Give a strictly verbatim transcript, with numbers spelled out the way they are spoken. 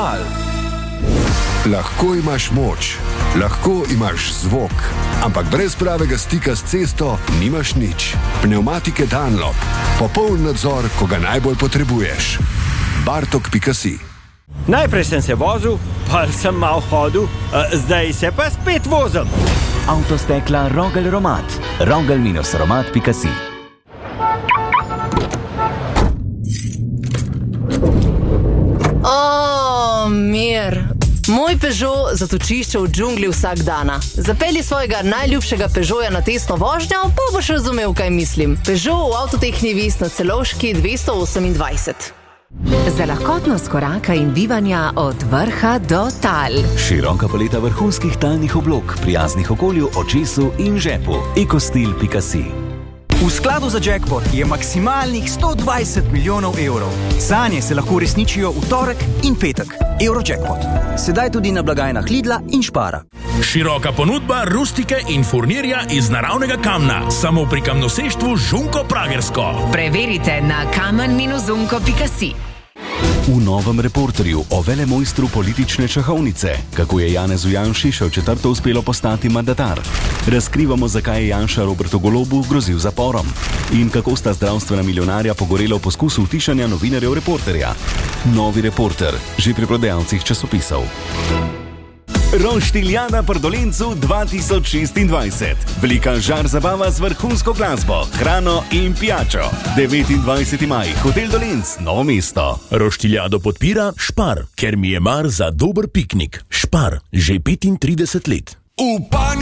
Total. Lahko imaš moč, lahko imaš zvok, ampak brez pravega stika s cesto nimaš nič. Pnevmatike Dunlop. Popoln nadzor, ko ga najbolj potrebuješ. Bartok pika si. Najprej sem se vozil, pa sem malo hodil, zdaj se pa spet vozim. Avtostekla Rogel Romat. rogel romat pika si. O, mir. Moj Peugeot zatočišče v džungli vsak dana. Zapelji svojega najljubšega Peugeota na testno vožnjo, pa boš razumel, kaj mislim. Peugeot v Avtotehni Vis na Celovški dvesto osemindvajset. Za lahkotnost koraka in bivanja od vrha do tal. Široka paleta vrhunskih talnih oblog, prijaznih okolju, očesu in žepu. ekostil pika si. V skladu za jackpot je maksimalnih sto dvajset milijonov evrov. Sanje se lahko uresničijo v torek in petek. Eurojackpot. Sedaj tudi na blagajnah Lidla in Špara. Široka ponudba rustike in furnirja iz naravnega kamna. Samo pri kamnoseštvu Žunko Pragersko. Preverite na kamen dash zunko pika si. V novem reporterju o velemojstru politične šahovnice, kako je Janezu Janši še v četrto uspelo postati mandatar. Razkrivamo, zakaj je Janša Robertu Golobu grozil zaporom in kako sta zdravstvena milijonarja pogorela v poskusu utišanja novinarjev reporterja. Novi reporter, že pri prodajalcih časopisov. Roštiljada pri Dolencu dva tisoč šestindvajset. Velika žar zabava z vrhunsko glasbo, hrano in pijačo. devetindvajseti maj, Hotel Dolenc, Novo mesto. Roštiljado podpira Špar, ker mi je mar za dober piknik. Špar, že petintrideset let. Upanje!